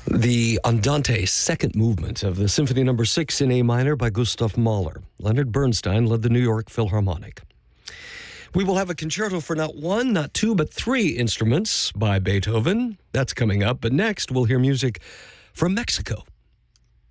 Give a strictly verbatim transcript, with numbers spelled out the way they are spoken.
The Andante, second movement of the Symphony Number six in A minor by Gustav Mahler. Leonard Bernstein led the New York Philharmonic. We will have a concerto for not one, not two, but three instruments by Beethoven. That's coming up. But next, we'll hear music from Mexico.